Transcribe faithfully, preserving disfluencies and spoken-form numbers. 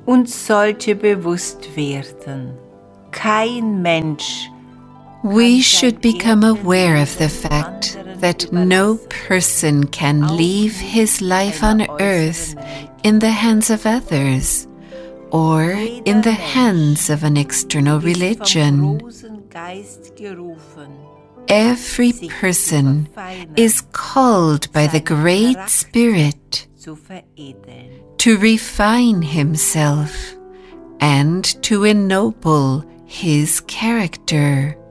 uns sollte bewusst werden, kein Mensch. We should become aware of the fact that no person can leave his life on earth in the hands of others or in the hands of an external religion. Every person is called by the Great Spirit to refine himself and to ennoble his character.